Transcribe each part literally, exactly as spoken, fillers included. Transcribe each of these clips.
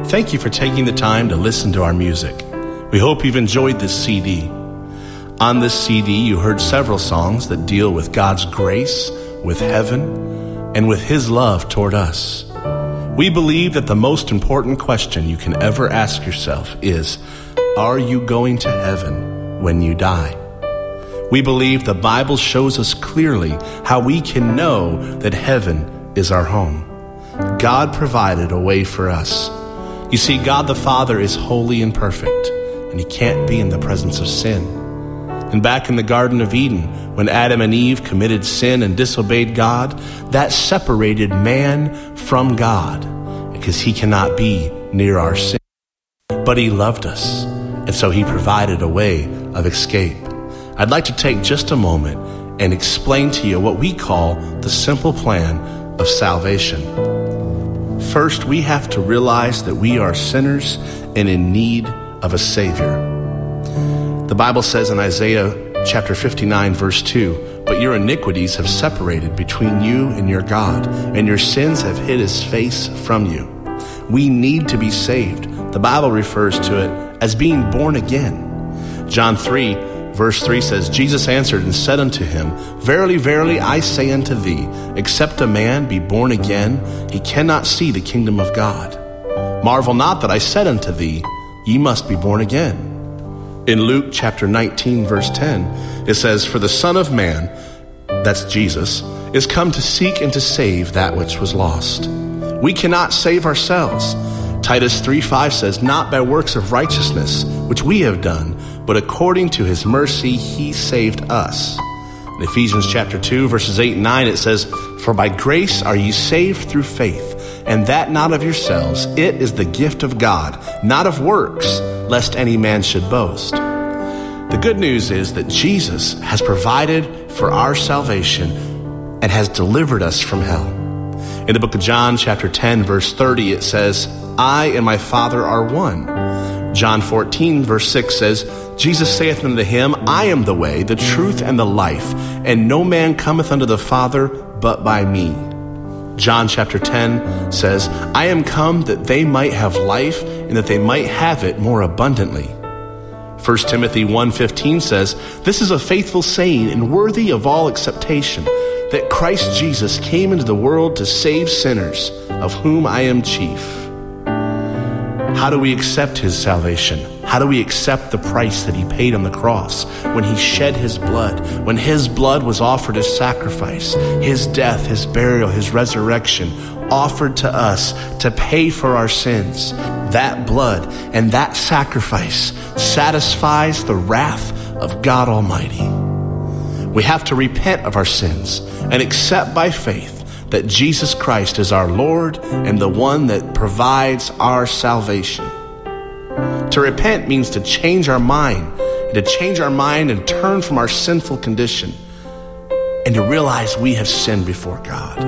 Thank you for taking the time to listen to our music. We hope you've enjoyed this C D. On this C D, you heard several songs that deal with God's grace, with heaven, and with His love toward us. We believe that the most important question you can ever ask yourself is, are you going to heaven when you die? We believe the Bible shows us clearly how we can know that heaven is our home. God provided a way for us. You see, God the Father is holy and perfect, and He can't be in the presence of sin. And back in the Garden of Eden, when Adam and Eve committed sin and disobeyed God, that separated man from God, because He cannot be near our sin. But He loved us, and so He provided a way of escape. I'd like to take just a moment and explain to you what we call the simple plan of salvation. First, we have to realize that we are sinners and in need of a Savior. The Bible says in Isaiah chapter fifty-nine, verse two, "But your iniquities have separated between you and your God, and your sins have hid His face from you." We need to be saved. The Bible refers to it as being born again. John three, verse three says, "Jesus answered and said unto him, Verily, verily, I say unto thee, except a man be born again, he cannot see the kingdom of God. Marvel not that I said unto thee, Ye must be born again." In Luke chapter nineteen, verse ten, it says, "For the Son of Man," that's Jesus, "is come to seek and to save that which was lost." We cannot save ourselves. Titus three five says, "Not by works of righteousness, which we have done, but according to His mercy He saved us." In Ephesians chapter two, verses eight and nine, it says, "For by grace are ye saved through faith, and that not of yourselves. It is the gift of God, not of works, lest any man should boast." The good news is that Jesus has provided for our salvation and has delivered us from hell. In the book of John chapter ten, verse thirty, it says, "I and my Father are one." John fourteen, verse six says, "Jesus saith unto him, I am the way, the truth, and the life, and no man cometh unto the Father but by me." John chapter ten says, "I am come that they might have life, and that they might have it more abundantly." First Timothy one fifteen says, "This is a faithful saying and worthy of all acceptation, that Christ Jesus came into the world to save sinners, of whom I am chief." How do we accept His salvation? How do we accept the price that He paid on the cross when He shed His blood, when His blood was offered as sacrifice, His death, His burial, His resurrection, offered to us to pay for our sins? That blood and that sacrifice satisfies the wrath of God Almighty. We have to repent of our sins and accept by faith that Jesus Christ is our Lord and the one that provides our salvation. To repent means to change our mind, and to change our mind and turn from our sinful condition, and to realize we have sinned before God.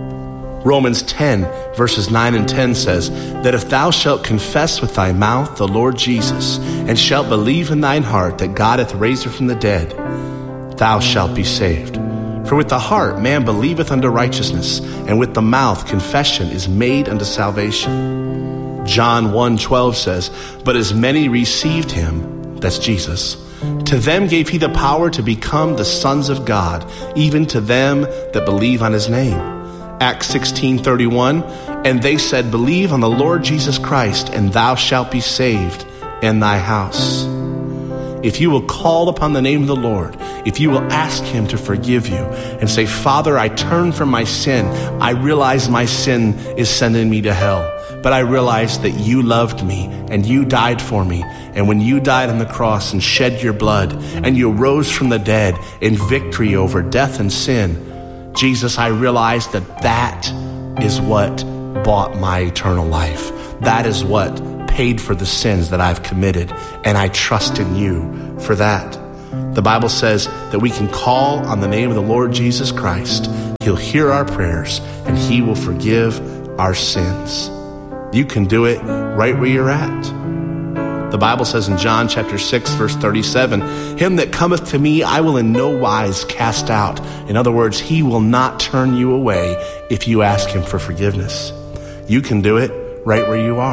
Romans ten, verses nine and ten says that if thou shalt confess with thy mouth the Lord Jesus, and shalt believe in thine heart that God hath raised him from the dead, thou shalt be saved. For with the heart man believeth unto righteousness, and with the mouth confession is made unto salvation. John one twelve says, "But as many received him," that's Jesus, "to them gave he the power to become the sons of God, even to them that believe on his name." Acts sixteen thirty-one, "And they said, Believe on the Lord Jesus Christ, and thou shalt be saved in thy house." If you will call upon the name of the Lord, if you will ask Him to forgive you and say, "Father, I turn from my sin. I realize my sin is sending me to hell, but I realize that you loved me and you died for me. And when you died on the cross and shed your blood and you rose from the dead in victory over death and sin, Jesus, I realize that that is what bought my eternal life. That is what paid for the sins that I've committed, and I trust in you for that." The Bible says that we can call on the name of the Lord Jesus Christ. He'll hear our prayers, and He will forgive our sins. You can do it right where you're at. The Bible says in John chapter six, verse thirty-seven, "Him that cometh to me, I will in no wise cast out." In other words, He will not turn you away if you ask Him for forgiveness. You can do it right where you are.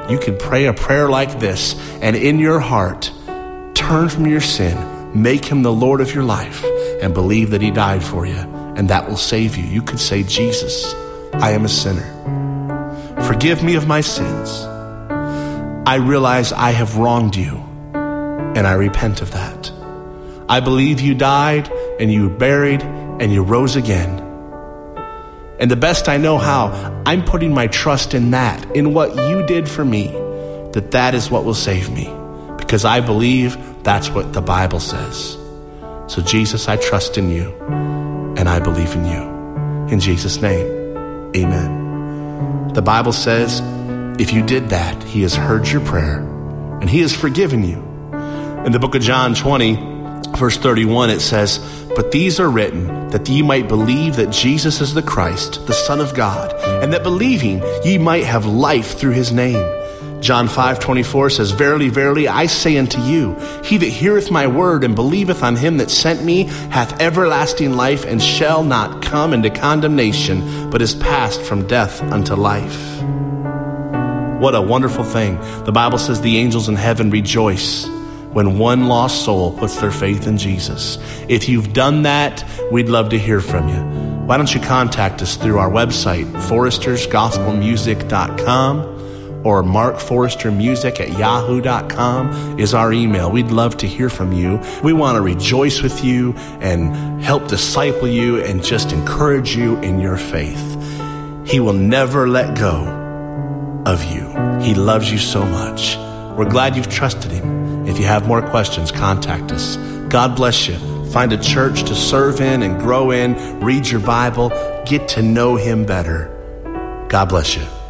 you could pray a prayer like this and in your heart, turn from your sin, make him the Lord of your life, and believe that he died for you, and that will save you. You could say, Jesus, I am a sinner. Forgive me of my sins. I realize I have wronged you, and I repent of that. I believe you died, and you were buried, and you rose again. And the best I know how, I'm putting my trust in that, in what you did for me, that that is what will save me, because I believe that's what the Bible says. So Jesus, I trust in you, and I believe in you. In Jesus' name, amen. The Bible says, if you did that, he has heard your prayer, and he has forgiven you. In the book of John twenty, verse thirty-one, it says, but these are written that ye might believe that Jesus is the Christ, the Son of God, and that believing ye might have life through his name. John five twenty-four says, verily, verily, I say unto you, he that heareth my word and believeth on him that sent me hath everlasting life, and shall not come into condemnation, but is passed from death unto life. What a wonderful thing. The Bible says the angels in heaven rejoice when one lost soul puts their faith in Jesus. If you've done that, we'd love to hear from you. Why don't you contact us through our website, foresters gospel music dot com, or mark forrester music at yahoo dot com is our email. We'd love to hear from you. We want to rejoice with you and help disciple you and just encourage you in your faith. He will never let go of you. He loves you so much. We're glad you've trusted him. If you have more questions, contact us. God bless you. Find a church to serve in and grow in. Read your Bible. Get to know him better. God bless you.